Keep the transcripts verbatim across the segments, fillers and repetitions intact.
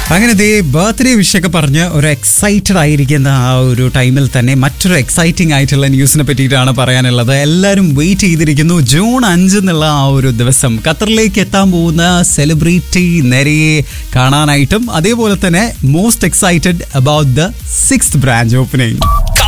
അങ്ങനെ ദേ ബർത്ത്ഡേ വിഷയൊക്കെ പറഞ്ഞ് ഒരു എക്സൈറ്റഡ് ആയിരിക്കുന്ന ആ ഒരു ടൈമിൽ തന്നെ മറ്റൊരു എക്സൈറ്റിംഗ് ആയിട്ടുള്ള ന്യൂസിനെ പറ്റിയിട്ടാണ് പറയാനുള്ളത്. എല്ലാവരും വെയിറ്റ് ചെയ്തിരിക്കുന്നു. ജൂൺ അഞ്ച് എന്നുള്ള ആ ഒരു ദിവസം ഖത്തറിലേക്ക് എത്താൻ പോകുന്ന സെലിബ്രിറ്റി നിരയെ കാണാനായിട്ടും അതേപോലെ തന്നെ most excited about the sixth branch opening.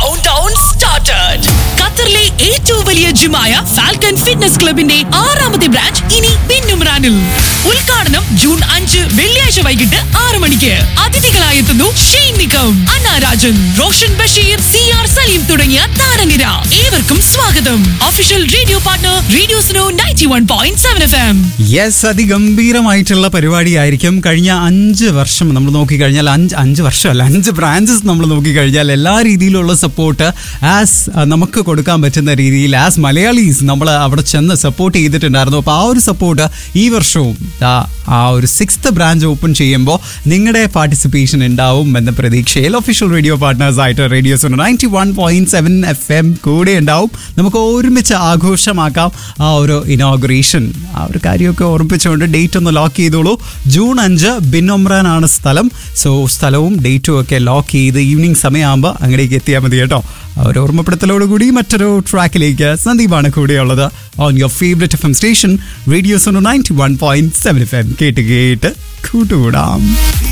ഖത്തറിലെ ഏറ്റവും വലിയ ജിമായ ഫാൽക്കൺ ഫിറ്റ്നസ് ക്ലബിന്റെ ആറാമത്തെ ബ്രാഞ്ച് ഇനി പിന്നുമ്രാനിൽ. ഉദ്ഘാടനം ജൂൺ അഞ്ച് വെള്ളിയാഴ്ച വൈകിട്ട് ആറ് മണിക്ക്. അതിഥികളായി എത്തുന്നു ഷെയ്ൻ നിക്കം, അന്ന രാജൻ, റോഷൻ ബഷീർ, സി ആർ സലീം തുടങ്ങിയ താരനിര. ഏവർക്കും സ്വാഗതം. Official radio partner radio snow ninety one point seven F M. Yes, അതിഗംഭീരമായിട്ടുള്ള പരിപാടിയായിരിക്കും. കഴിഞ്ഞ അഞ്ച് വർഷം നമ്മൾ നോക്കിക്കഴിഞ്ഞാൽ അഞ്ച് അഞ്ച് വർഷമല്ല അഞ്ച് ബ്രാഞ്ചസ് നമ്മൾ നോക്കിക്കഴിഞ്ഞാൽ എല്ലാ രീതിയിലുള്ള സപ്പോർട്ട് ആസ് നമുക്ക് കൊടുക്കാൻ പറ്റുന്ന രീതിയിൽ ആസ് മലയാളീസ് നമ്മൾ അവിടെ ചെന്ന് സപ്പോർട്ട് ചെയ്തിട്ടുണ്ടായിരുന്നു. അപ്പോൾ ആ ഒരു സപ്പോർട്ട് ഈ വർഷവും ആ ഒരു സിക്സ്ത് ബ്രാഞ്ച് ഓപ്പൺ ചെയ്യുമ്പോൾ നിങ്ങളുടെ പാർട്ടിസിപ്പേഷൻ ഉണ്ടാവും എന്ന പ്രതീക്ഷയിൽ ഒഫീഷ്യൽ റേഡിയോ പാർട്ട്നേഴ്സ് ആയിട്ട് radio zone ninety one point seven F M കൂടെ ഉണ്ടാവും. നമുക്ക് ഒരുമിച്ച് ആഘോഷമാക്കാം ആ ഒരു ഇനോഗ്രേഷൻ. ആ ഒരു കാര്യമൊക്കെ ഓർമ്മിച്ചുകൊണ്ട് ഡേറ്റ് ഒന്ന് ലോക്ക് ചെയ്തോളൂ. ജൂൺ അഞ്ച് ബിന്നൊമ്രാൻ ആണ് സ്ഥലം. സോ സ്ഥലവും ഡേറ്റും ഒക്കെ ലോക്ക് ചെയ്ത് ഈവനിങ് സമയമാകുമ്പോൾ അങ്ങടേക്ക് എത്തിയാൽ മതി കേട്ടോ. ഒരു ഓർമ്മപ്പെടുത്തലോടുകൂടി മറ്റൊരു ട്രാക്കിലേക്ക് സന്ദീപാണ് കൂടെയുള്ളത് on your favourite F M station radio zone ninety one point seven F M. കേട്ട് കേട്ട് കൂട്ടുകൂടാം.